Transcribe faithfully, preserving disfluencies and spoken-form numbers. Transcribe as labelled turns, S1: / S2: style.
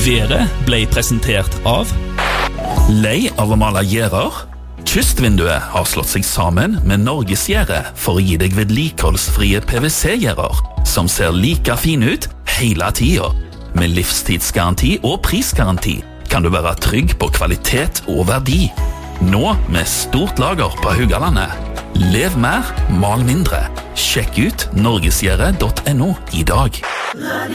S1: Været ble presentert av
S2: Lei av å male gjerder? Kystvinduet har slått seg sammen med Norgesgjerde for å gi deg vedlikeholdsfrie P V C-gjerder, som ser like fin ut hele tiden. Med livstidsgaranti og prisgaranti kan du være trygg på kvalitet og verdi. Nå med stort lager på Haugalandet. Lev mer, mal mindre. Sjekk ut norgesgjerde punktum no i dag.